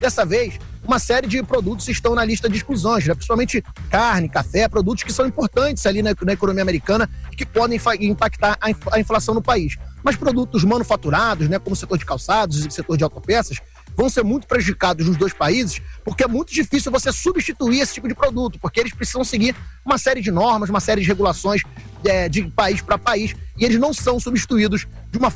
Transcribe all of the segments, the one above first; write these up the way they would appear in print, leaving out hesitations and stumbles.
Dessa vez, uma série de produtos estão na lista de exclusões, né? Principalmente carne, café, produtos que são importantes ali na economia americana e que podem impactar a inflação no país. Mas produtos manufaturados, né, como o setor de calçados e o setor de autopeças, vão ser muito prejudicados nos dois países, porque é muito difícil você substituir esse tipo de produto, porque eles precisam seguir uma série de normas, uma série de regulações de país para país, e eles não são substituídos de uma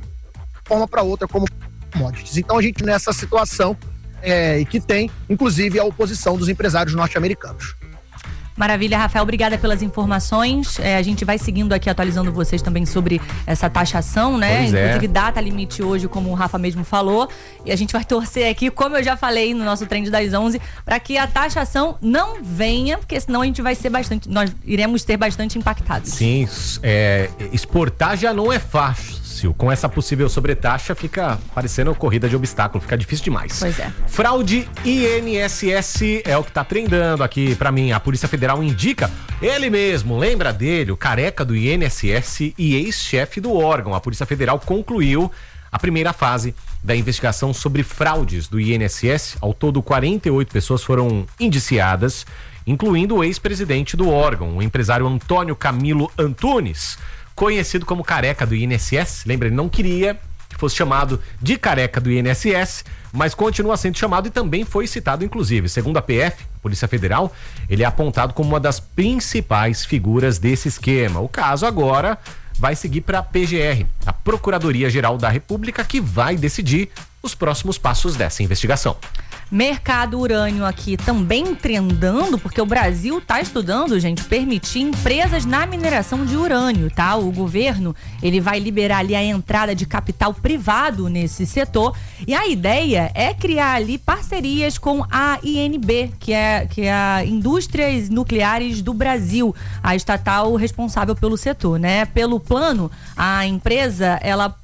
forma para outra como commodities. Então a gente nessa situação que tem, inclusive, a oposição dos empresários norte-americanos. Maravilha, Rafael, obrigada pelas informações. A gente vai seguindo aqui, atualizando vocês também sobre essa taxação, né? Inclusive data limite hoje, como o Rafa mesmo falou. E a gente vai torcer aqui, como eu já falei no nosso Trend das 11, para que a taxação não venha, porque senão a gente vai ser nós iremos ser bastante impactados. Sim, exportar já não é fácil. Com essa possível sobretaxa, fica parecendo corrida de obstáculo, fica difícil demais. Pois é. Fraude INSS é o que tá trendando aqui pra mim. A Polícia Federal indica ele mesmo, lembra dele, o careca do INSS e ex-chefe do órgão. A Polícia Federal concluiu a primeira fase da investigação sobre fraudes do INSS. Ao todo, 48 pessoas foram indiciadas, incluindo o ex-presidente do órgão, o empresário Antônio Camilo Antunes, conhecido como careca do INSS. Lembra, ele não queria que fosse chamado de careca do INSS, mas continua sendo chamado e também foi citado, inclusive. Segundo a PF, Polícia Federal, ele é apontado como uma das principais figuras desse esquema. O caso agora vai seguir para a PGR, a Procuradoria-Geral da República, que vai decidir os próximos passos dessa investigação. Mercado urânio aqui também trendando, porque o Brasil está estudando, gente, permitir empresas na mineração de urânio, tá? O governo, ele vai liberar ali a entrada de capital privado nesse setor, e a ideia é criar ali parcerias com a INB, que é a Indústrias Nucleares do Brasil, a estatal responsável pelo setor, né? Pelo plano, a empresa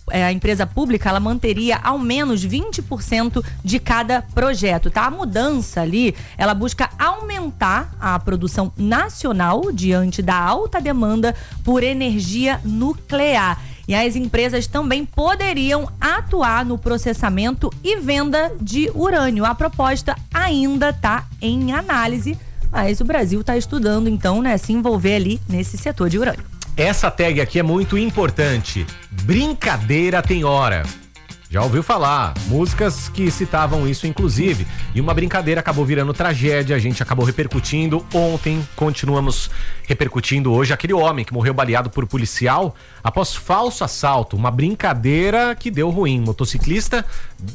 pública, ela manteria ao menos 20% de cada projeto, tá? A mudança ali, ela busca aumentar a produção nacional diante da alta demanda por energia nuclear. E as empresas também poderiam atuar no processamento e venda de urânio. A proposta ainda está em análise, mas o Brasil está estudando, então, né, se envolver ali nesse setor de urânio. Essa tag aqui é muito importante. Brincadeira tem hora. Já ouviu falar? Músicas que citavam isso, inclusive. E uma brincadeira acabou virando tragédia. A gente acabou repercutindo ontem. Continuamos repercutindo hoje. Aquele homem que morreu baleado por policial após falso assalto. Uma brincadeira que deu ruim. Motociclista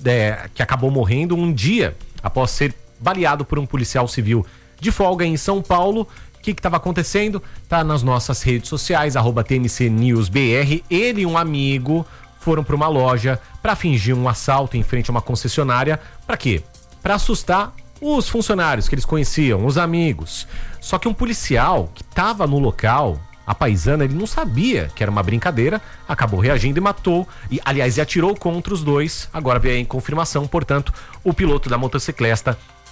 que acabou morrendo um dia após ser baleado por um policial civil de folga em São Paulo. O que estava acontecendo? Tá nas nossas redes sociais, @TMCNewsBR. Ele e um amigo foram para uma loja para fingir um assalto em frente a uma concessionária. Para quê? Para assustar os funcionários que eles conheciam, os amigos. Só que um policial que estava no local, a paisana, ele não sabia que era uma brincadeira, acabou reagindo e matou, e atirou contra os dois. Agora veio em confirmação, portanto, o piloto da motocicleta,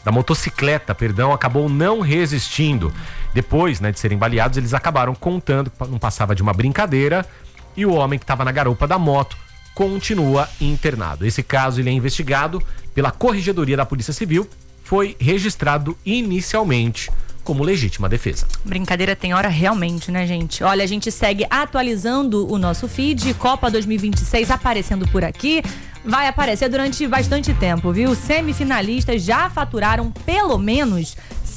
acabou não resistindo. Depois, de serem baleados, eles acabaram contando que não passava de uma brincadeira, e o homem que estava na garupa da moto continua internado. Esse caso ele é investigado pela Corregedoria da Polícia Civil, foi registrado inicialmente como legítima defesa. Brincadeira tem hora realmente, né, gente? Olha, a gente segue atualizando o nosso feed, Copa 2026 aparecendo por aqui. Vai aparecer durante bastante tempo, viu? Semifinalistas já faturaram pelo menos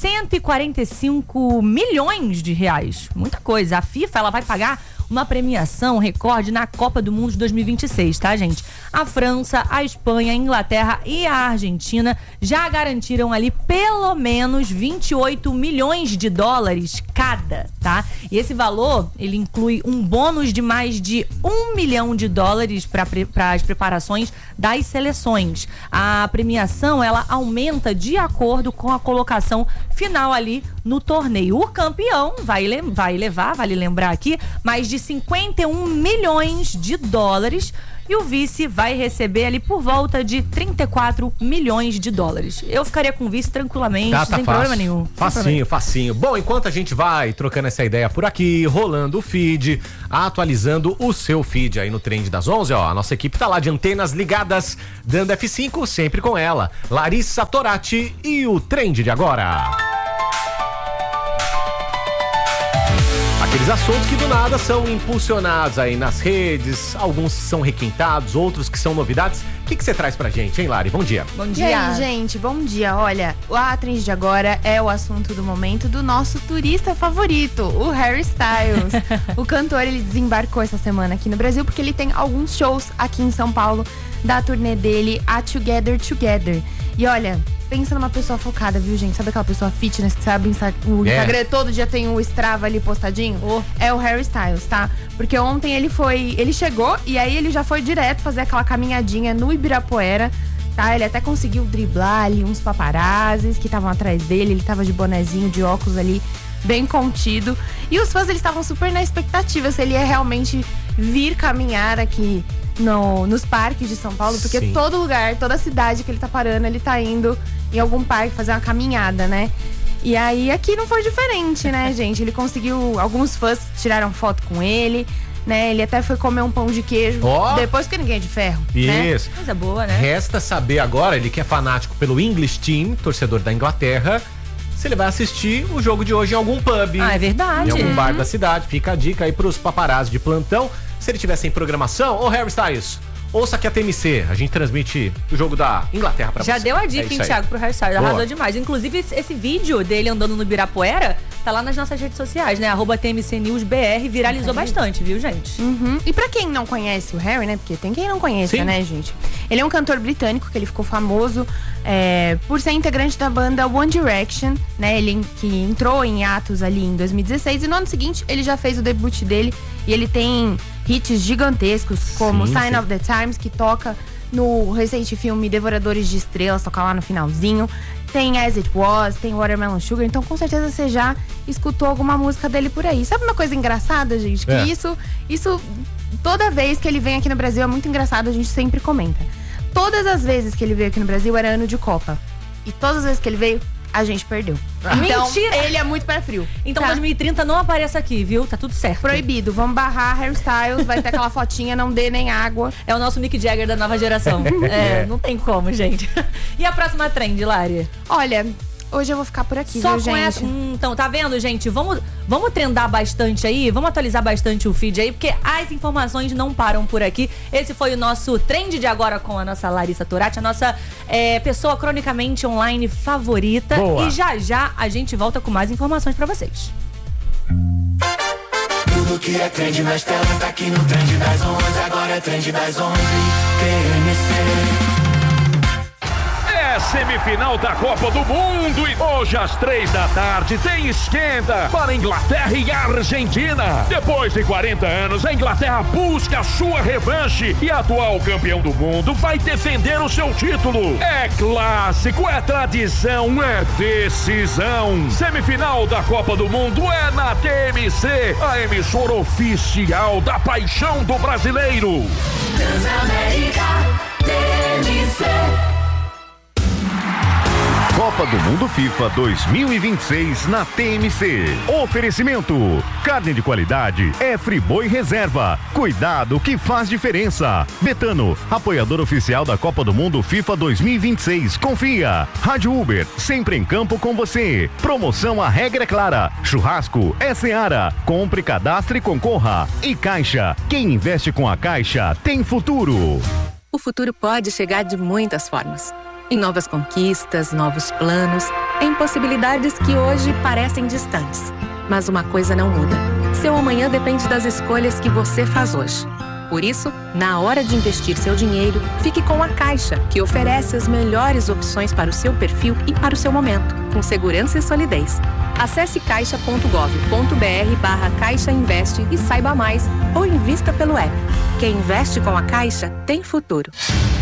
145 milhões de reais. Muita coisa. A FIFA, ela vai pagar uma premiação recorde na Copa do Mundo de 2026, tá, gente? A França, a Espanha, a Inglaterra e a Argentina já garantiram ali pelo menos 28 milhões de dólares cada, tá? E esse valor, ele inclui um bônus de mais de $1 milhão para as preparações das seleções. A premiação, ela aumenta de acordo com a colocação final ali no torneio. O campeão vai levar, vale lembrar aqui, mais de 51 milhões de dólares. e o vice vai receber ali por volta de 34 milhões de dólares. Eu ficaria com o vice tranquilamente, sem problema nenhum. Facinho. Bom, enquanto a gente vai trocando essa ideia por aqui, rolando o feed, atualizando o seu feed aí no Trend das 11, ó, a nossa equipe tá lá de antenas ligadas, dando F5, sempre com ela, Larissa Torati e o Trend de agora. Aqueles assuntos que do nada são impulsionados aí nas redes, alguns são requintados, outros que são novidades. O que você traz pra gente, hein, Lari? Bom dia. Bom dia. E aí, gente, bom dia. Olha, a Trend de agora é o assunto do momento do nosso turista favorito, o Harry Styles. O cantor, ele desembarcou essa semana aqui no Brasil porque ele tem alguns shows aqui em São Paulo da turnê dele, a Together. E olha, pensa numa pessoa focada, viu, gente? Sabe aquela pessoa fitness que sabe o Instagram todo dia tem o Strava ali postadinho? É o Harry Styles, tá? Porque ontem ele chegou e aí ele já foi direto fazer aquela caminhadinha no Ibirapuera, tá? Ele até conseguiu driblar ali uns paparazzis que estavam atrás dele, ele tava de bonezinho, de óculos ali, bem contido. E os fãs, eles estavam super na expectativa se ele ia realmente vir caminhar aqui nos parques de São Paulo, porque Sim. Todo lugar, toda cidade que ele tá parando, ele tá indo em algum parque fazer uma caminhada, né? E aí aqui não foi diferente, né, gente? Ele conseguiu, alguns fãs tiraram foto com ele, né? Ele até foi comer um pão de queijo, depois que ninguém é de ferro. Isso. Né? Coisa boa, né? Resta saber agora, ele que é fanático pelo English Team, torcedor da Inglaterra, se ele vai assistir o jogo de hoje em algum pub. Ah, é verdade. Em algum bar da cidade. Fica a dica aí pros paparazzi de plantão. Se ele tiver sem programação, ô Harry Styles, ouça aqui a TMC, a gente transmite o jogo da Inglaterra pra você. Já deu a dica, hein, Thiago, pro Harry Styles, arrasou demais. Inclusive, esse vídeo dele andando no Ibirapuera tá lá nas nossas redes sociais, né? @TMCNewsBR, viralizou bastante, viu, gente? E pra quem não conhece o Harry, né? Porque tem quem não conheça, Sim. né, gente? Ele é um cantor britânico, que ele ficou famoso por ser integrante da banda One Direction, né? Ele que entrou em atos ali em 2016 e no ano seguinte ele já fez o debut dele e ele tem hits gigantescos, como Sign of the Times, que toca no recente filme Devoradores de Estrelas, toca lá no finalzinho. Tem As It Was, tem Watermelon Sugar, então com certeza você já escutou alguma música dele por aí. Sabe uma coisa engraçada, gente? Que isso, toda vez que ele vem aqui no Brasil é muito engraçado, a gente sempre comenta. Todas as vezes que ele veio aqui no Brasil era ano de Copa. E todas as vezes que ele veio, a gente perdeu. Então, mentira! Ele é muito pé frio. Então, 2030 não apareça aqui, viu? Tá tudo certo. Proibido. Vamos barrar Harry Styles, vai ter aquela fotinha, não dê nem água. É o nosso Mick Jagger da nova geração. Não tem como, gente. E a próxima trend, Lari? Olha, hoje eu vou ficar por aqui, só viu, com gente? essa. Então, tá vendo, gente? Vamos trendar bastante aí, vamos atualizar bastante o feed aí, porque as informações não param por aqui. Esse foi o nosso Trend de agora com a nossa Larissa Torati, a nossa pessoa cronicamente online favorita. Boa. E já a gente volta com mais informações pra vocês. Tudo que é trend nas telas tá aqui no Trend das 11. Agora é Trend das 11. TMC. É semifinal da Copa do Mundo e hoje às 3h tem esquenta para Inglaterra e Argentina. Depois de 40 anos, a Inglaterra busca a sua revanche e a atual campeão do mundo vai defender o seu título. É clássico, é tradição, é decisão. Semifinal da Copa do Mundo é na TMC, a emissora oficial da paixão do brasileiro. Transamérica, TMC. Copa do Mundo FIFA 2026 na TMC. Oferecimento: carne de qualidade é Friboi Reserva. Cuidado que faz diferença. Betano, apoiador oficial da Copa do Mundo FIFA 2026. Confia. Rádio Uber, sempre em campo com você. Promoção A Regra é Clara. Churrasco é Seara. Compre, cadastre e concorra. E Caixa, quem investe com a Caixa tem futuro. O futuro pode chegar de muitas formas. Em novas conquistas, novos planos, em possibilidades que hoje parecem distantes. Mas uma coisa não muda. Seu amanhã depende das escolhas que você faz hoje. Por isso, na hora de investir seu dinheiro, fique com a Caixa, que oferece as melhores opções para o seu perfil e para o seu momento, com segurança e solidez. Acesse caixa.gov.br/Caixa Investe e saiba mais, ou invista pelo app. Quem investe com a Caixa tem futuro.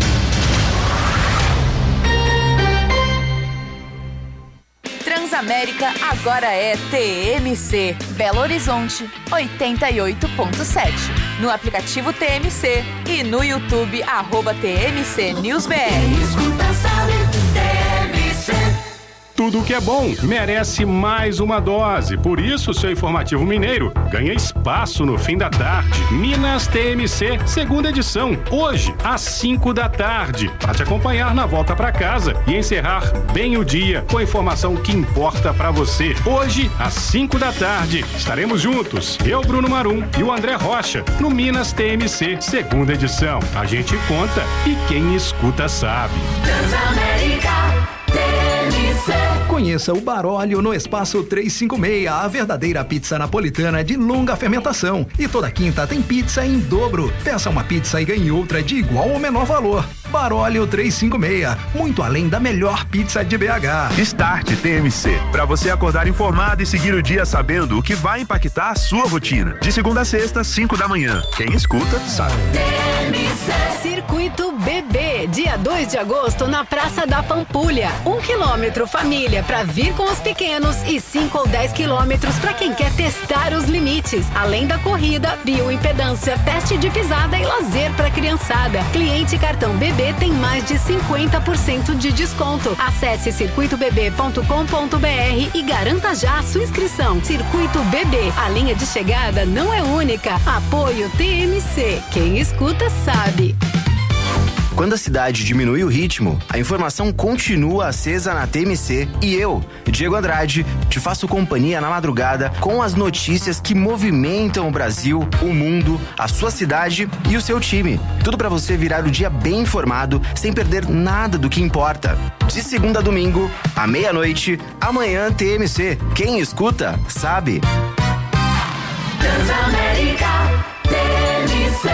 Transamérica agora é TMC. Belo Horizonte, 88.7. no aplicativo TMC e no YouTube @TMC NewsBR. Escuta, sabe, TMC. Tudo que é bom merece mais uma dose. Por isso, seu Informativo Mineiro ganha espaço no fim da tarde. Minas TMC, segunda edição, hoje, às 5 da tarde. Para te acompanhar na volta para casa e encerrar bem o dia com a informação que importa para você. Hoje, às 5 da tarde, estaremos juntos. Eu, Bruno Marum e o André Rocha, no Minas TMC, segunda edição. A gente conta e quem escuta sabe. Transamérica TMC. Conheça o Baróleo no Espaço 356, a verdadeira pizza napolitana de longa fermentação. E toda quinta tem pizza em dobro. Peça uma pizza e ganhe outra de igual ou menor valor. Baróleo 356, muito além da melhor pizza de BH. Start TMC, para você acordar informado e seguir o dia sabendo o que vai impactar a sua rotina. De segunda a sexta, 5 da manhã. Quem escuta, sabe. Circuito BB, dia 2 de agosto na Praça da Pampulha. 1 quilômetro família para vir com os pequenos e 5 ou 10 quilômetros para quem quer testar os limites. Além da corrida, bioimpedância, teste de pisada e lazer para criançada. Cliente cartão BB tem mais de 50% de desconto. Acesse circuitobb.com.br e garanta já a sua inscrição. Circuito BB, a linha de chegada não é única. Apoio TMC. Quem escuta sabe. Quando a cidade diminui o ritmo, a informação continua acesa na TMC e eu, Diego Andrade, te faço companhia na madrugada com as notícias que movimentam o Brasil, o mundo, a sua cidade e o seu time. Tudo para você virar o dia bem informado, sem perder nada do que importa. De segunda a domingo, à meia-noite, amanhã TMC. Quem escuta, sabe. Transamérica TMC.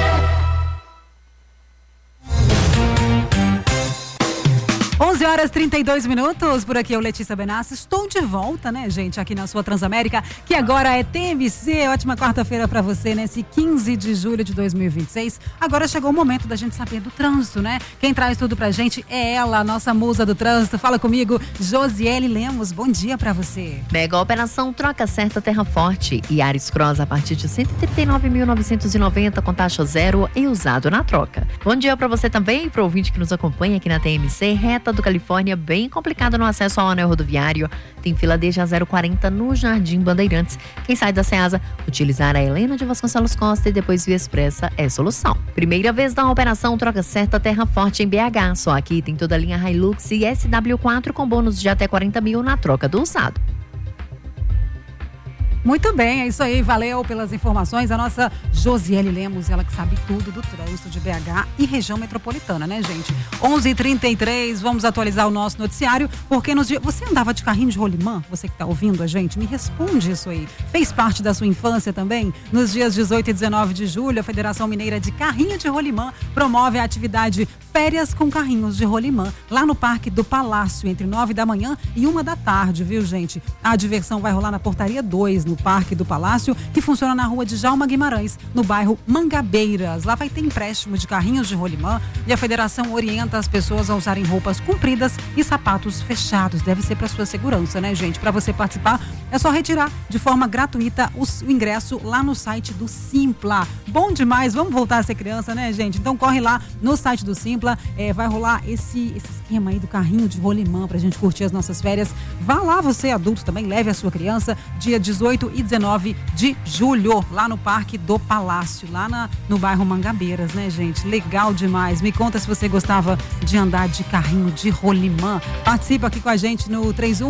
11h32, por aqui eu, Letícia Benassi, estou de volta, né, gente, aqui na sua Transamérica, que agora é TMC. Ótima quarta-feira para você, nesse 15 de julho de 2026. Agora chegou o momento da gente saber do trânsito, né? Quem traz tudo pra gente é ela, a nossa musa do trânsito. Fala comigo, Josiele Lemos, bom dia pra você. Mega operação Troca Certa Terra Forte e Yaris Cross a partir de 139.990 com taxa zero e usado na troca. Bom dia pra você também, pro ouvinte que nos acompanha aqui na TMC, reta do Califórnia, bem complicado no acesso ao anel rodoviário. Tem fila desde a 040 no Jardim Bandeirantes. Quem sai da Ceasa, utilizar a Helena de Vasconcelos Costa e depois Via Expressa é solução. Primeira vez da operação Troca Certa Terra Forte em BH. Só aqui tem toda a linha Hilux e SW4 com bônus de até 40 mil na troca do usado. Muito bem, é isso aí, valeu pelas informações. A nossa Josiele Lemos, ela que sabe tudo do trânsito de BH e região metropolitana, né, gente? 11h33, vamos atualizar o nosso noticiário, porque nos dias... Você andava de carrinho de rolimã? Você que tá ouvindo a gente, me responde isso aí. Fez parte da sua infância também? Nos dias 18 e 19 de julho, a Federação Mineira de Carrinho de Rolimã promove a atividade Férias com Carrinhos de Rolimã, lá no Parque do Palácio, entre 9 da manhã e 1 da tarde, viu, gente? A diversão vai rolar na Portaria 2, no Parque do Palácio, que funciona na rua de Djalma Guimarães, no bairro Mangabeiras. Lá vai ter empréstimo de carrinhos de rolimã e a federação orienta as pessoas a usarem roupas compridas e sapatos fechados. Deve ser para sua segurança, né, gente? Para você participar, é só retirar de forma gratuita o ingresso lá no site do Simpla. Bom demais, vamos voltar a ser criança, né, gente? Então corre lá no site do Simpla, vai rolar esse esquema aí do carrinho de rolimã pra gente curtir as nossas férias. Vá lá, você adulto também, leve a sua criança, dia 18 e 19 de julho, lá no Parque do Palácio, lá no bairro Mangabeiras, né, gente? Legal demais. Me conta se você gostava de andar de carrinho de rolimã. Participa aqui com a gente no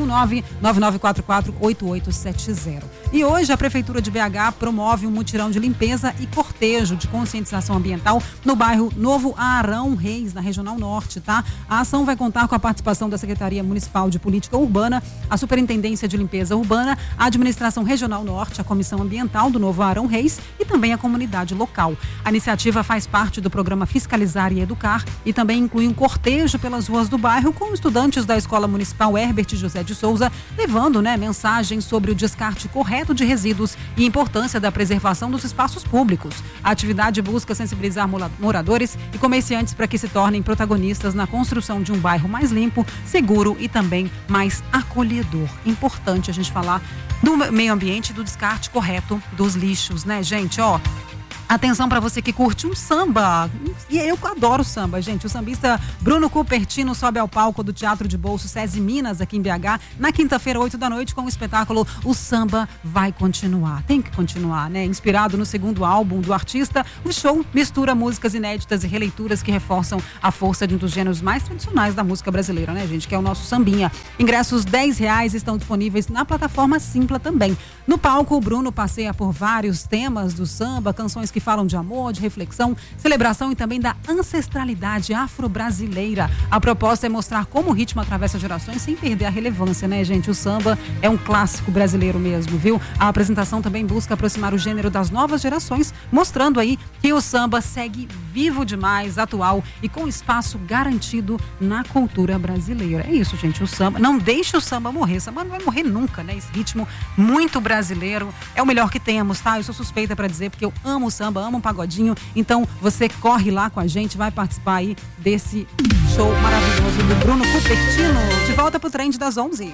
319-9944-8870. E hoje a Prefeitura de BH promove um mutirão de limpeza e cortejo de conscientização ambiental no bairro Novo Arão Reis, na Regional Norte, tá? A ação vai contar com a participação da Secretaria Municipal de Política Urbana, a Superintendência de Limpeza Urbana, a Administração Regional Norte, a Comissão Ambiental do Novo Arão Reis e também a comunidade local. A iniciativa faz parte do programa Fiscalizar e Educar e também inclui um cortejo pelas ruas do bairro com estudantes da Escola Municipal Herbert José de Souza, levando, mensagens sobre o descarte correto de resíduos e a importância da preservação dos espaços públicos. A atividade busca sensibilizar moradores e comerciantes para que se tornem protagonistas na construção de um bairro mais limpo, seguro e também mais acolhedor. Importante a gente falar do meio ambiente, do descarte correto dos lixos, né, gente? Atenção para você que curte um samba. E eu adoro samba, gente. O sambista Bruno Cupertino sobe ao palco do Teatro de Bolso SESI Minas, aqui em BH, na quinta-feira, 8 da noite, com o espetáculo O Samba Vai Continuar. Tem que continuar, né? Inspirado no segundo álbum do artista, o show mistura músicas inéditas e releituras que reforçam a força de um dos gêneros mais tradicionais da música brasileira, né, gente? Que é o nosso sambinha. Ingressos R$10 estão disponíveis na plataforma Simpla também. No palco, o Bruno passeia por vários temas do samba, canções que falam de amor, de reflexão, celebração e também da ancestralidade afro-brasileira. A proposta é mostrar como o ritmo atravessa gerações sem perder a relevância, né, gente? O samba é um clássico brasileiro mesmo, viu? A apresentação também busca aproximar o gênero das novas gerações, mostrando aí que o samba segue vivo demais, atual e com espaço garantido na cultura brasileira. É isso, gente, o samba. Não deixe o samba morrer. O samba não vai morrer nunca, né? Esse ritmo muito brasileiro é o melhor que temos, tá? Eu sou suspeita pra dizer, porque eu amo o samba, amo um pagodinho. Então, você corre lá com a gente, vai participar aí desse show maravilhoso do Bruno Cupertino. De volta pro Trend das 11.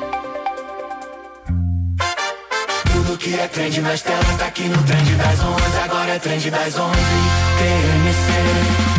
Tudo que é trend nas telas tá aqui no Trend das 11. Agora é Trend das 11. TMC.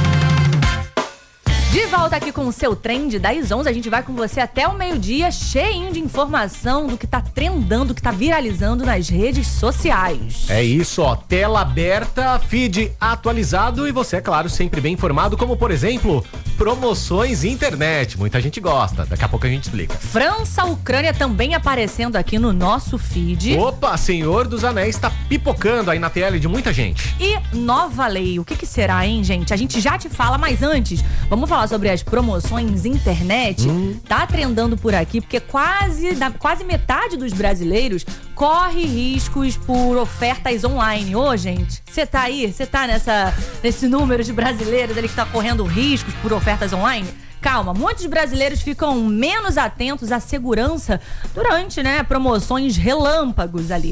De volta aqui com o seu Trend das 11, a gente vai com você até o meio-dia, cheinho de informação do que tá trendando, do que tá viralizando nas redes sociais. É isso, ó, tela aberta, feed atualizado e você, é claro, sempre bem informado, como, por exemplo, promoções internet. Muita gente gosta, daqui a pouco a gente explica. França, Ucrânia também aparecendo aqui no nosso feed. Opa, Senhor dos Anéis tá pipocando aí na tela de muita gente. E nova lei, o que será, hein, gente? A gente já te fala, mas antes, vamos falar sobre as promoções internet. Tá trendando por aqui, porque quase metade dos brasileiros corre riscos por ofertas online. Ô, gente, você tá aí? Você tá nesse número de brasileiros ali que tá correndo riscos por ofertas online? Calma, muitos brasileiros ficam menos atentos à segurança durante, né, promoções relâmpagos ali.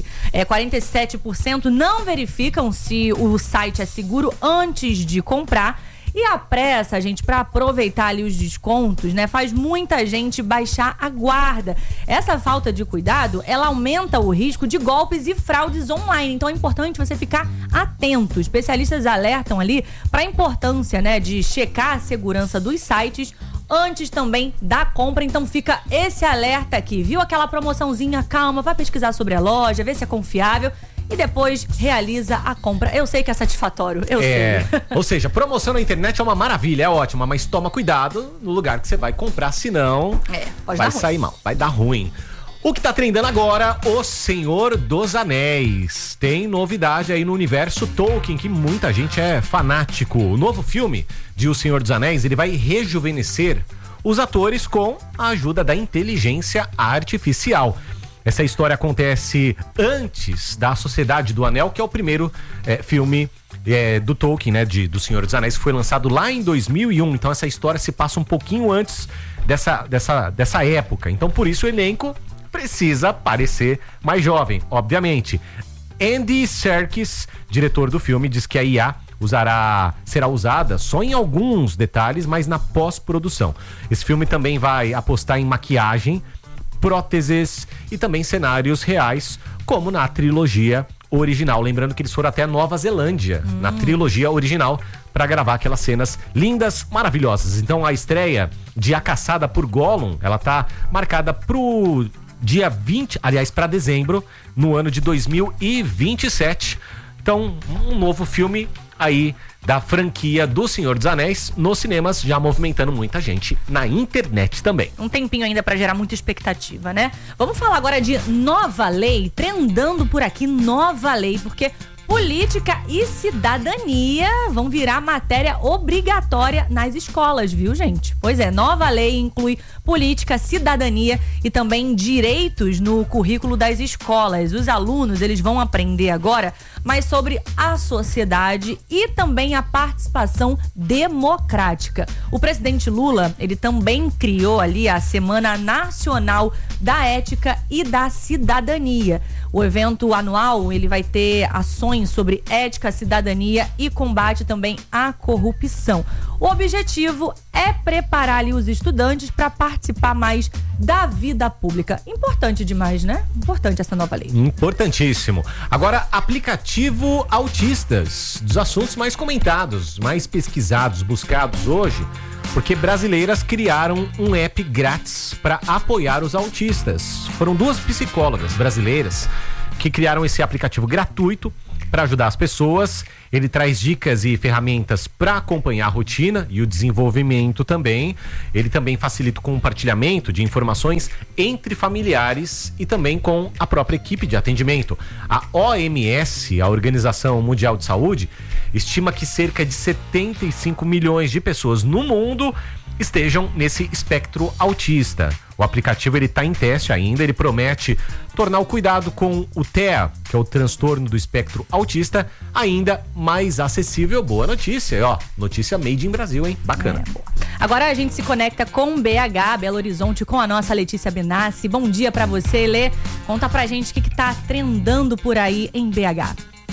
47% não verificam se o site é seguro antes de comprar. E a pressa, gente, para aproveitar ali os descontos, né, faz muita gente baixar a guarda. Essa falta de cuidado, ela aumenta o risco de golpes e fraudes online. Então é importante você ficar atento. Especialistas alertam ali para a importância, né, de checar a segurança dos sites antes também da compra. Então fica esse alerta aqui. Viu aquela promoçãozinha? Calma, vai pesquisar sobre a loja, ver se é confiável. E depois realiza a compra. Eu sei que é satisfatório, eu sei. Ou seja, promoção na internet é uma maravilha, é ótima, mas toma cuidado no lugar que você vai comprar, senão vai sair mal, vai dar ruim. O que tá trendando agora, O Senhor dos Anéis. Tem novidade aí no universo Tolkien, que muita gente é fanático. O novo filme de O Senhor dos Anéis, ele vai rejuvenescer os atores com a ajuda da inteligência artificial. Essa história acontece antes da Sociedade do Anel, que é o primeiro filme do Tolkien, né, do Senhor dos Anéis, que foi lançado lá em 2001. Então essa história se passa um pouquinho antes dessa época. Então por isso o elenco precisa parecer mais jovem, obviamente. Andy Serkis, diretor do filme, diz que a IA será usada só em alguns detalhes, mas na pós-produção. Esse filme também vai apostar em maquiagem, próteses e também cenários reais, como na trilogia original. Lembrando que eles foram até Nova Zelândia, na trilogia original, para gravar aquelas cenas lindas, maravilhosas. Então a estreia de A Caçada por Gollum, ela tá marcada pro dia 20, aliás, para dezembro, no ano de 2027. Então, um novo filme aí da franquia do Senhor dos Anéis nos cinemas, já movimentando muita gente na internet também. Um tempinho ainda pra gerar muita expectativa, né? Vamos falar agora de nova lei, trendando por aqui, nova lei, porque política e cidadania vão virar matéria obrigatória nas escolas, viu, gente? Pois é, nova lei inclui política, cidadania e também direitos no currículo das escolas. Os alunos, eles vão aprender agora mais sobre a sociedade e também a participação democrática. O presidente Lula, ele também criou ali a Semana Nacional da Ética e da Cidadania. O evento anual, ele vai ter ações lições sobre ética, cidadania e combate também à corrupção. O objetivo é preparar ali os estudantes para participar mais da vida pública. Importante demais, né? Importante essa nova lei. Importantíssimo. Agora, aplicativo autistas, dos assuntos mais comentados, mais pesquisados, buscados hoje, porque brasileiras criaram um app grátis para apoiar os autistas. Foram 2 psicólogas brasileiras que criaram esse aplicativo gratuito para ajudar as pessoas. Ele traz dicas e ferramentas para acompanhar a rotina e o desenvolvimento também. Ele também facilita o compartilhamento de informações entre familiares e também com a própria equipe de atendimento. A OMS, a Organização Mundial de Saúde, estima que cerca de 75 milhões de pessoas no mundo estejam nesse espectro autista. O aplicativo está em teste ainda, ele promete tornar o cuidado com o TEA, que é o transtorno do espectro autista, ainda mais acessível. Boa notícia, ó, notícia made in Brasil, hein? Bacana. Agora a gente se conecta com BH, Belo Horizonte, com a nossa Letícia Benassi. Bom dia pra você, Lê. Conta pra gente o que tá trendando por aí em BH.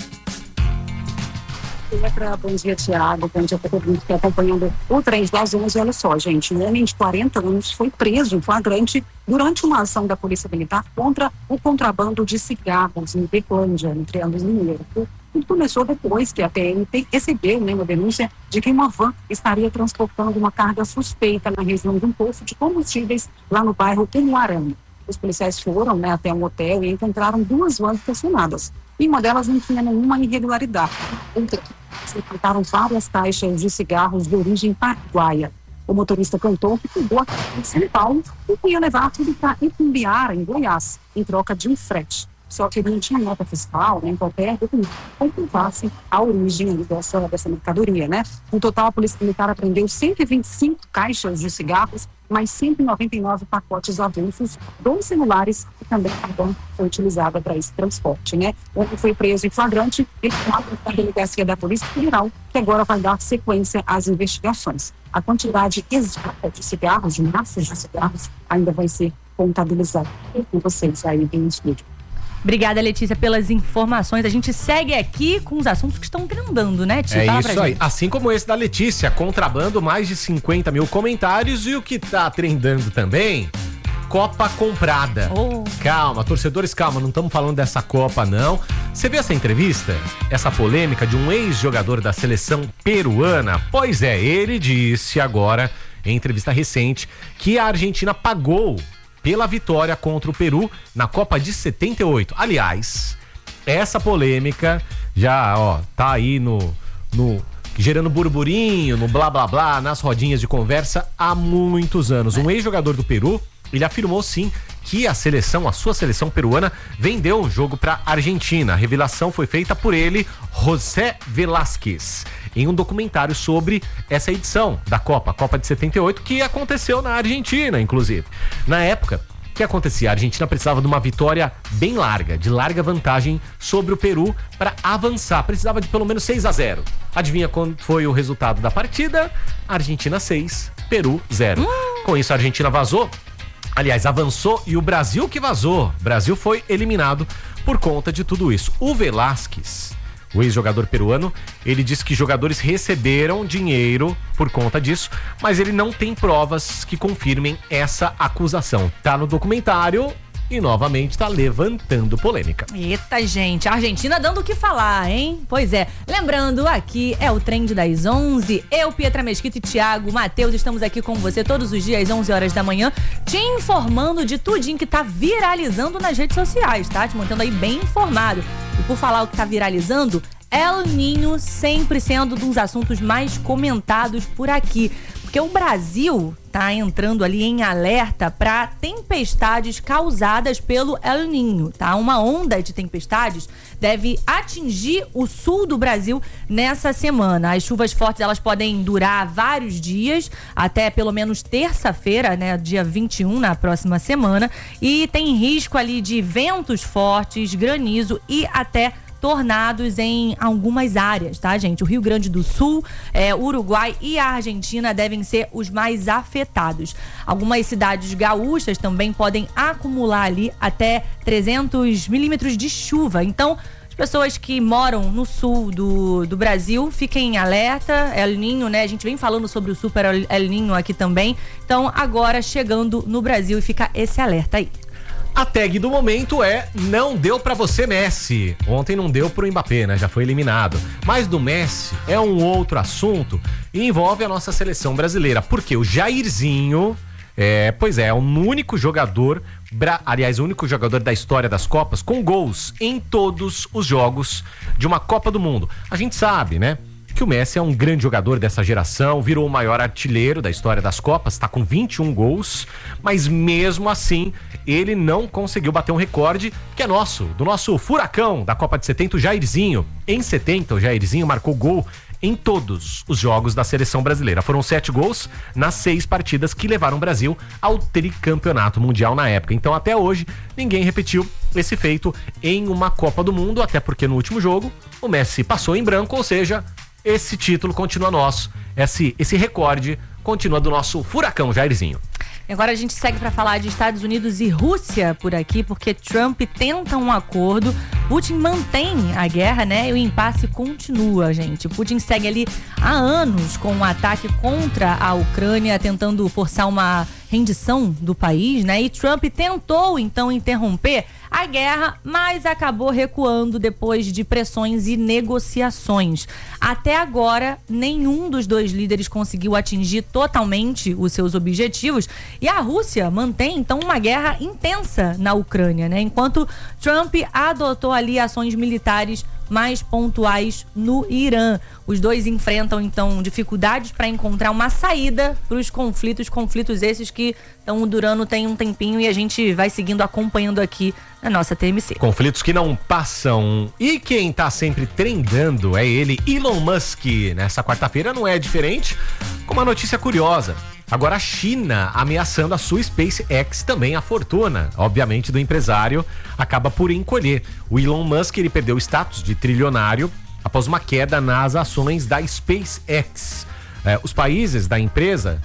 Bom dia, Tiago. Bom dia para todo mundo que está acompanhando o Trem das 11. Olha só, gente, um homem de 40 anos foi preso em flagrante durante uma ação da Polícia Militar contra o contrabando de cigarros em Berlândia, no Triângulo Mineiro. Tudo começou depois que a PM recebeu uma denúncia de que uma van estaria transportando uma carga suspeita na região de um posto de combustíveis lá no bairro Temuarama. Os policiais foram até um hotel e encontraram 2 vans estacionadas. E uma delas não tinha nenhuma irregularidade. Se encontraram várias caixas de cigarros de origem paraguaia. O motorista contou que pegou a carga de São Paulo e ia levar tudo para Itumbiara, em Goiás, em troca de um frete. Só que ele não tinha nota fiscal, nem qualquer documento que comprovasse a origem dessa mercadoria, né? No total, a Polícia Militar apreendeu 125 caixas de cigarros, mais 199 pacotes avulsos, 2 celulares e também a van foi utilizada para esse transporte, né? O homem foi preso em flagrante e foi para a delegacia da Polícia Federal, que agora vai dar sequência às investigações. A quantidade exata de cigarros, de massas de cigarros, ainda vai ser contabilizada com vocês aí no estúdio. Obrigada, Letícia, pelas informações. A gente segue aqui com os assuntos que estão trendando, né, Tia? É isso aí. Assim como esse da Letícia, contrabando, mais de 50 mil comentários. E o que tá trendando também, Copa comprada. Calma, torcedores, calma, não estamos falando dessa Copa, não. Você viu essa entrevista? Essa polêmica de um ex-jogador da seleção peruana? Pois é, ele disse agora, em entrevista recente, que a Argentina pagou pela vitória contra o Peru na Copa de 78. Aliás, essa polêmica já, tá aí no gerando burburinho, no blá blá blá, nas rodinhas de conversa há muitos anos. Um ex-jogador do Peru, ele afirmou sim que a sua seleção peruana vendeu o jogo para a Argentina. A revelação foi feita por ele, José Velázquez, em um documentário sobre essa edição da Copa, a Copa de 78, que aconteceu na Argentina, inclusive. Na época, o que acontecia? A Argentina precisava de uma vitória bem larga, de larga vantagem sobre o Peru para avançar. Precisava de pelo menos 6-0. Adivinha quando foi o resultado da partida? Argentina 6, Peru 0. Com isso, a Argentina vazou. Aliás, avançou e o Brasil que vazou. O Brasil foi eliminado por conta de tudo isso. O Velázquez, o ex-jogador peruano, ele disse que jogadores receberam dinheiro por conta disso, mas ele não tem provas que confirmem essa acusação. Tá no documentário e novamente tá levantando polêmica. Eita, gente, a Argentina dando o que falar, hein? Pois é, lembrando, aqui é o Trend das 11, eu, Pietra Mesquita e Thiago Matheus, estamos aqui com você todos os dias, 11 horas da manhã, te informando de tudinho que tá viralizando nas redes sociais, tá? Te mantendo aí bem informado. E por falar o que tá viralizando, El Niño sempre sendo um dos assuntos mais comentados por aqui. Porque o Brasil tá entrando ali em alerta para tempestades causadas pelo El Niño, tá? Uma onda de tempestades deve atingir o sul do Brasil nessa semana. As chuvas fortes, elas podem durar vários dias, até pelo menos terça-feira, né? Dia 21, na próxima semana. E tem risco ali de ventos fortes, granizo e até tornados em algumas áreas, tá, gente? O Rio Grande do Sul, Uruguai e a Argentina devem ser os mais afetados. Algumas cidades gaúchas também podem acumular ali até 300 milímetros de chuva. Então, as As pessoas que moram no sul do Brasil, fiquem em alerta. El Niño, né? A gente vem falando sobre o Super El Niño aqui também. Então, agora chegando no Brasil, e fica esse alerta aí. A tag do momento é não deu pra você, Messi. Ontem não deu pro Mbappé, né? Já foi eliminado. Mas do Messi é um outro assunto e envolve a nossa seleção brasileira. Porque o Jairzinho, é o único jogador, o único jogador da história das Copas com gols em todos os jogos de uma Copa do Mundo. A gente sabe, né? Que o Messi é um grande jogador dessa geração, virou o maior artilheiro da história das Copas, está com 21 gols, mas mesmo assim ele não conseguiu bater um recorde que é do nosso furacão da Copa de 70, o Jairzinho. Em 70, o Jairzinho marcou gol em todos os jogos da seleção brasileira. Foram 7 gols nas 6 partidas que levaram o Brasil ao tricampeonato mundial na época. Então até hoje ninguém repetiu esse feito em uma Copa do Mundo, até porque no último jogo o Messi passou em branco, ou seja, esse título continua nosso, esse recorde continua do nosso furacão Jairzinho. Agora a gente segue para falar de Estados Unidos e Rússia por aqui, porque Trump tenta um acordo, Putin mantém a guerra, né? E o impasse continua, gente. Putin segue ali há anos com um ataque contra a Ucrânia, tentando forçar uma rendição do país, né? E Trump tentou então interromper a guerra, mas acabou recuando depois de pressões e negociações. Até agora, nenhum dos dois líderes conseguiu atingir totalmente os seus objetivos e a Rússia mantém então uma guerra intensa na Ucrânia, né? Enquanto Trump adotou ali ações militares mais pontuais no Irã. Os dois enfrentam então dificuldades para encontrar uma saída para os conflitos esses que estão durando tem um tempinho e a gente vai seguindo, acompanhando aqui na nossa TMC. Conflitos que não passam. E quem tá sempre trendando é ele, Elon Musk. Nessa quarta-feira não é diferente, com uma notícia curiosa. Agora a China ameaçando a sua SpaceX, também a fortuna, obviamente, do empresário acaba por encolher. O Elon Musk, ele perdeu o status de trilionário após uma queda nas ações da SpaceX. Os países da empresa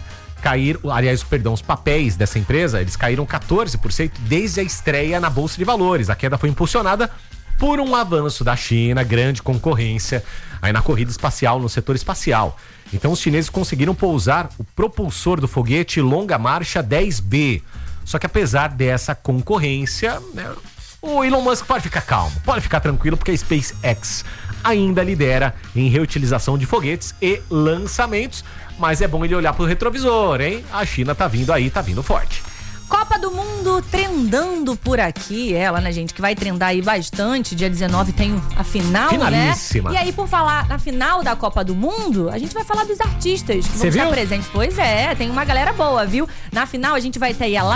os papéis dessa empresa, eles caíram 14% desde a estreia na Bolsa de Valores. A queda foi impulsionada por um avanço da China, grande concorrência aí na corrida espacial, no setor espacial. Então os chineses conseguiram pousar o propulsor do foguete Longa Marcha 10B. Só que apesar dessa concorrência, né, o Elon Musk pode ficar calmo, pode ficar tranquilo, porque a SpaceX ainda lidera em reutilização de foguetes e lançamentos. Mas é bom ele olhar pro retrovisor, hein? A China tá vindo aí, tá vindo forte. Copa do Mundo trendando por aqui, ela, né, gente, que vai trendar aí bastante. Dia 19 tem a final, finalíssima, né? E aí, por falar na final da Copa do Mundo, a gente vai falar dos artistas que vão estar presentes. Pois é, tem uma galera boa, viu? Na final a gente vai ter aí a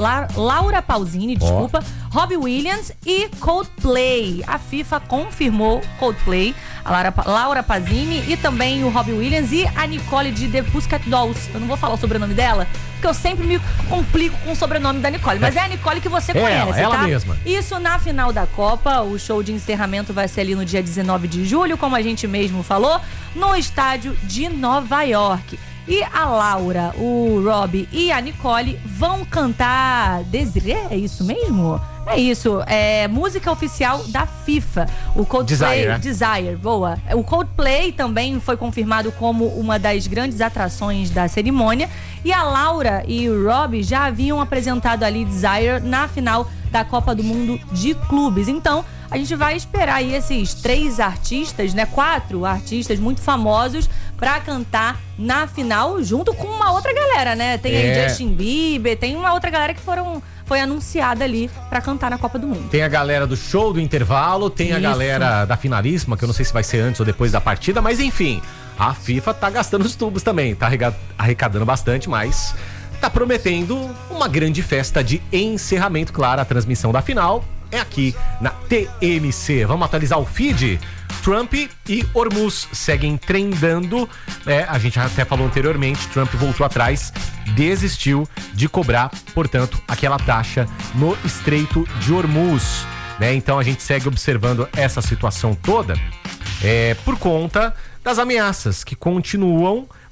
Laura Pausini, Robbie Williams e Coldplay. A FIFA confirmou Coldplay, a Laura Pausini e também o Robbie Williams e a Nicole de The Pussycat Dolls. Eu não vou falar o sobrenome dela, porque eu sempre me complico com o sobrenome da Nicole, mas é a Nicole que você conhece, ela tá? mesma. Isso na final da Copa. O show de encerramento vai ser ali no dia 19 de julho, como a gente mesmo falou, no estádio de Nova York. E a Laura, o Robbie e a Nicole vão cantar Desiree, é isso mesmo? É isso, é música oficial da FIFA. O Coldplay, Desire, boa. O Coldplay também foi confirmado como uma das grandes atrações da cerimônia. E a Laura e o Robbie já haviam apresentado ali Desire na final da Copa do Mundo de Clubes. Então, a gente vai esperar aí esses 3 artistas, né? 4 artistas muito famosos pra cantar na final, junto com uma outra galera, né? Tem aí Justin Bieber, tem uma outra galera que foi anunciada ali pra cantar na Copa do Mundo. Tem a galera do show do intervalo, tem a galera da finalíssima, que eu não sei se vai ser antes ou depois da partida, mas enfim, a FIFA tá gastando os tubos também, tá arrecadando bastante, mas tá prometendo uma grande festa de encerramento. Claro, a transmissão da final é aqui na TMC. Vamos atualizar o feed? Trump e Hormuz seguem trendando. A gente até falou anteriormente, Trump voltou atrás, desistiu de cobrar, portanto, aquela taxa no Estreito de Hormuz, né? Então a gente segue observando essa situação toda por conta das ameaças que continuam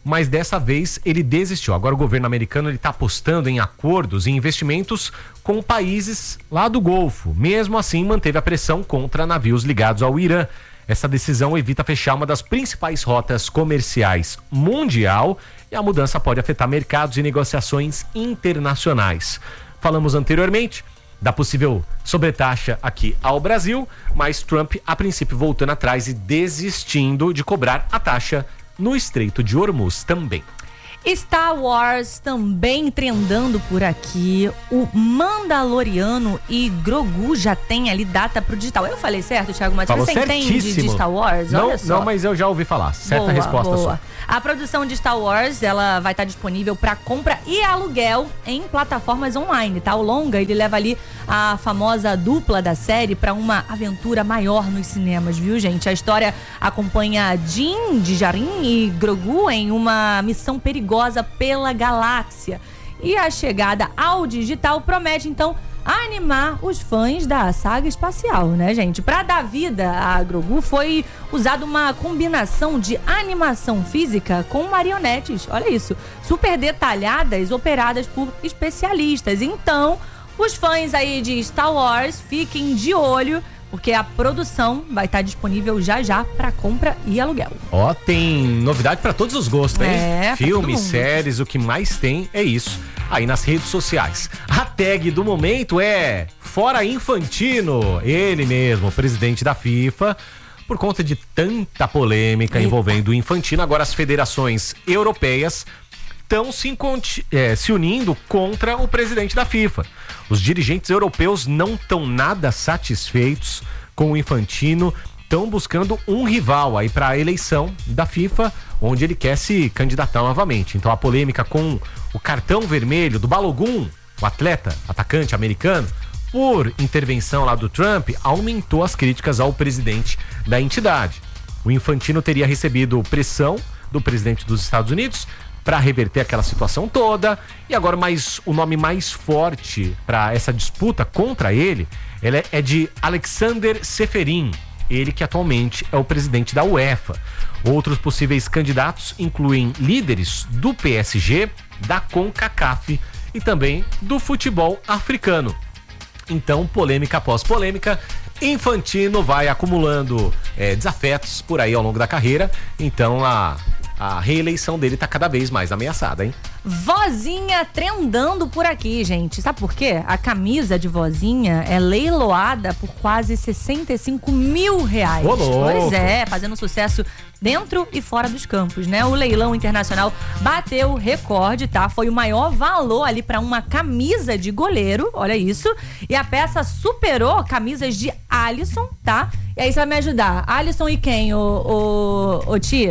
mas dessa vez ele desistiu. Agora o governo americano está apostando em acordos e investimentos com países lá do Golfo. Mesmo assim, manteve a pressão contra navios ligados ao Irã. Essa decisão evita fechar uma das principais rotas comerciais mundial e a mudança pode afetar mercados e negociações internacionais. Falamos anteriormente da possível sobretaxa aqui ao Brasil, mas Trump, a princípio, voltando atrás e desistindo de cobrar a taxa no Estreito de Hormuz também. Star Wars também trendando por aqui. O Mandaloriano e Grogu já tem ali data pro digital. Eu falei certo, Thiago Matias? Você entende de Star Wars? Não, olha só. não, mas eu já ouvi falar. Certa resposta sua. A produção de Star Wars, ela vai estar disponível para compra e aluguel em plataformas online, tá? O longa, ele leva ali a famosa dupla da série para uma aventura maior nos cinemas, viu, gente? A história acompanha Din Djarin e Grogu em uma missão perigosa pela galáxia. E a chegada ao digital promete, então, animar os fãs da saga espacial, né, gente? Para dar vida a Grogu foi usada uma combinação de animação física com marionetes, olha isso, super detalhadas, operadas por especialistas. Então, os fãs aí de Star Wars fiquem de olho, porque a produção vai estar disponível já para compra e aluguel. Ó, tem novidade para todos os gostos, hein? Filmes, todo mundo. séries, o que mais tem é isso. Aí nas redes sociais. A tag do momento é Fora Infantino, ele mesmo, presidente da FIFA. Por conta de tanta polêmica envolvendo o Infantino, agora as federações europeias estão se unindo contra o presidente da FIFA. Os dirigentes europeus não estão nada satisfeitos com o Infantino, estão buscando um rival aí para a eleição da FIFA, onde ele quer se candidatar novamente. Então a polêmica com o cartão vermelho do Balogun, o atleta, atacante americano, por intervenção lá do Trump, aumentou as críticas ao presidente da entidade. O Infantino teria recebido pressão do presidente dos Estados Unidos para reverter aquela situação toda, e agora o nome mais forte para essa disputa contra ele é de Alexander Seferin, ele que atualmente é o presidente da UEFA. Outros possíveis candidatos incluem líderes do PSG, da CONCACAF e também do futebol africano. Então, polêmica após polêmica, Infantino vai acumulando desafetos por aí ao longo da carreira. Então, a reeleição dele tá cada vez mais ameaçada, hein? Vozinha trendando por aqui, gente. Sabe por quê? A camisa de Vozinha é leiloada por quase R$65 mil. Ô, louco. Pois é, fazendo sucesso dentro e fora dos campos, né? O leilão internacional bateu recorde, tá? Foi o maior valor ali para uma camisa de goleiro, olha isso. E a peça superou camisas de Alisson, tá? E aí você vai me ajudar. Alisson e quem, ô Ti?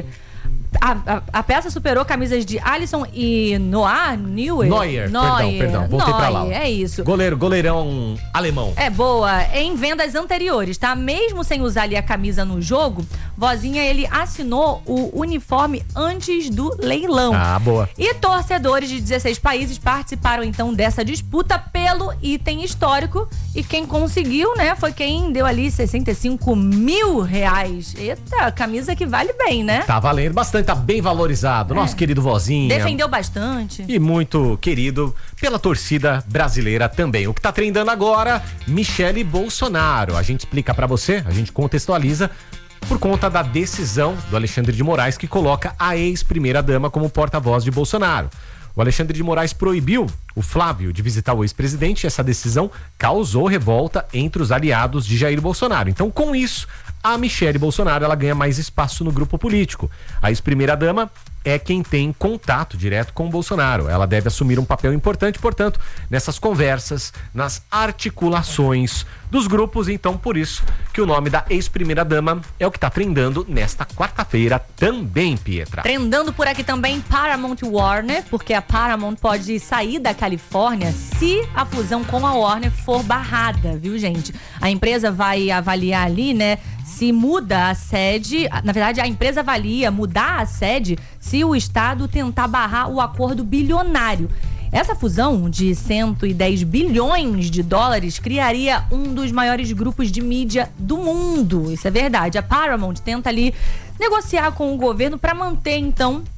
A peça superou camisas de Alisson e Neuer. Perdão, voltei pra lá. É isso. Goleirão alemão. É boa. Em vendas anteriores, tá? Mesmo sem usar ali a camisa no jogo, Vozinha, ele assinou o uniforme antes do leilão. Ah, boa. E torcedores de 16 países participaram então dessa disputa pelo item histórico, e quem conseguiu, né, foi quem deu ali R$65 mil. Eita, camisa que vale bem, né? Tá valendo bastante, tá bem valorizado. Nosso querido Vozinha. Defendeu bastante. E muito querido pela torcida brasileira também. O que tá trendando agora, Michele Bolsonaro. A gente explica pra você, a gente contextualiza por conta da decisão do Alexandre de Moraes, que coloca a ex-primeira-dama como porta-voz de Bolsonaro. O Alexandre de Moraes proibiu o Flávio de visitar o ex-presidente, e essa decisão causou revolta entre os aliados de Jair Bolsonaro. Então, com isso, a Michele Bolsonaro, ela ganha mais espaço no grupo político. A ex-primeira-dama é quem tem contato direto com o Bolsonaro. Ela deve assumir um papel importante, portanto, nessas conversas, nas articulações dos grupos. Então, por isso que o nome da ex-primeira-dama é o que está trendando nesta quarta-feira também, Pietra. Trendando por aqui também Paramount Warner, porque a Paramount pode sair da Califórnia se a fusão com a Warner for barrada, viu, gente? A empresa vai avaliar ali, né, se muda a sede. Na verdade, a empresa avalia mudar a sede se o Estado tentar barrar o acordo bilionário. Essa fusão de 110 bilhões de dólares criaria um dos maiores grupos de mídia do mundo. Isso é verdade. A Paramount tenta ali negociar com o governo para manter, então,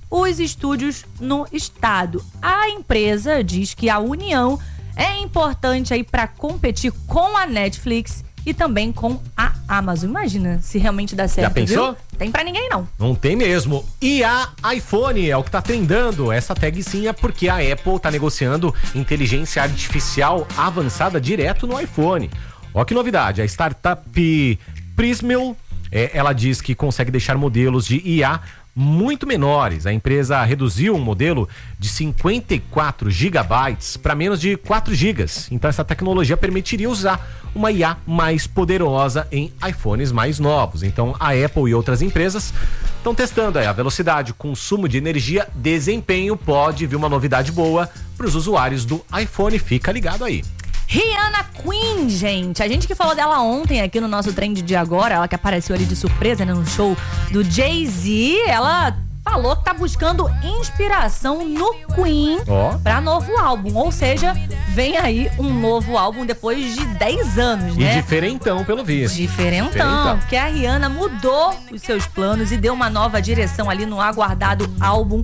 os estúdios no estado. A empresa diz que a união é importante aí para competir com a Netflix e também com a Amazon. Imagina se realmente dá certo. Já pensou? Viu? Tem pra ninguém, não. Não tem mesmo. E a iPhone é o que tá trendando. Essa tag sim é porque a Apple tá negociando inteligência artificial avançada direto no iPhone. Ó que novidade, a startup Prismel, ela diz que consegue deixar modelos de IA muito menores. A empresa reduziu um modelo de 54 gigabytes para menos de 4 gigas. Então essa tecnologia permitiria usar uma IA mais poderosa em iPhones mais novos. Então a Apple e outras empresas estão testando aí a velocidade, consumo de energia, desempenho. Pode vir uma novidade boa para os usuários do iPhone. Fica ligado aí. Rihanna Queen, gente. A gente que falou dela ontem aqui no nosso Trend de Agora, ela que apareceu ali de surpresa, né, no show do Jay-Z, ela falou que tá buscando inspiração no Queen pra novo álbum. Ou seja, vem aí um novo álbum depois de 10 anos, né? E diferentão, pelo visto. Diferentão, porque a Rihanna mudou os seus planos e deu uma nova direção ali no aguardado álbum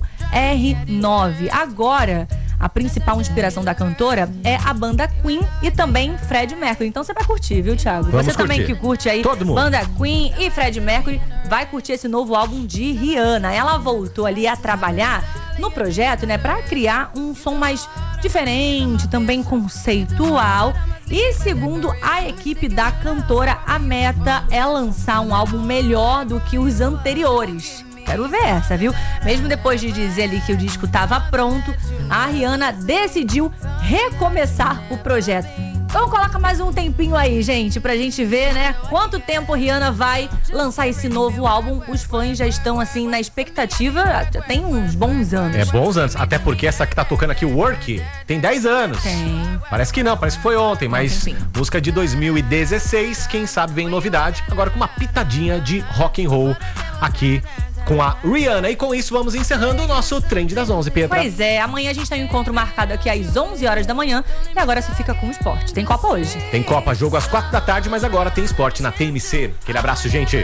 R9. Agora, a principal inspiração da cantora é a banda Queen e também Freddie Mercury. Então você vai curtir, viu, Thiago? Vamos você também curtir. que curte aí banda Queen e Freddie Mercury, vai curtir esse novo álbum de Rihanna. Ela voltou ali a trabalhar no projeto, né, pra criar um som mais diferente, também conceitual. E segundo a equipe da cantora, a meta é lançar um álbum melhor do que os anteriores. Quero ver essa, viu? Mesmo depois de dizer ali que o disco estava pronto, a Rihanna decidiu recomeçar o projeto. Então coloca mais um tempinho aí, gente, pra gente ver, né, quanto tempo Rihanna vai lançar esse novo álbum. Os fãs já estão, assim, na expectativa, já tem uns bons anos. É, bons anos, até porque essa que tá tocando aqui, o Work, tem 10 anos. Tem. Parece que não, parece que foi ontem, mas música de 2016, quem sabe vem novidade, agora com uma pitadinha de rock and roll aqui com a Rihanna. E com isso vamos encerrando o nosso Trend das 11, Pedro. Pois é, amanhã a gente tem um encontro marcado aqui às 11 horas da manhã e agora você fica com o esporte. Tem Copa hoje. Tem Copa, jogo às 4 da tarde, mas agora tem esporte na TMC. Aquele abraço, gente.